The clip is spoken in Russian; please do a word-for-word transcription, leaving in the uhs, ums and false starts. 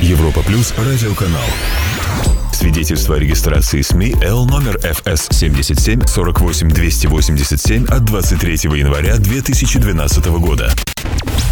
Европа Плюс радиоканал. Свидетельство о регистрации СМИ Л номер эф эс семьдесят семь сорок восемь двести восемьдесят семь от двадцать третьего января две тысячи двенадцатого года.